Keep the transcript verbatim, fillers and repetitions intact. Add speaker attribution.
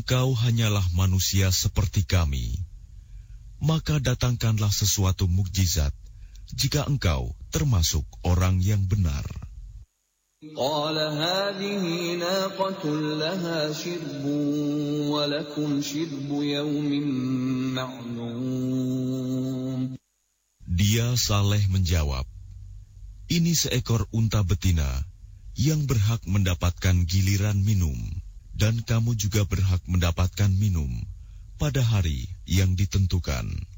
Speaker 1: engkau hanyalah manusia seperti kami, maka datangkanlah sesuatu mukjizat jika engkau termasuk orang yang benar.
Speaker 2: قال هذه ناقة لها شرب ولكم شرب يوم معلوم.
Speaker 1: Dia Saleh menjawab, ini seekor unta betina yang berhak mendapatkan giliran minum, dan kamu juga berhak mendapatkan minum pada hari yang ditentukan.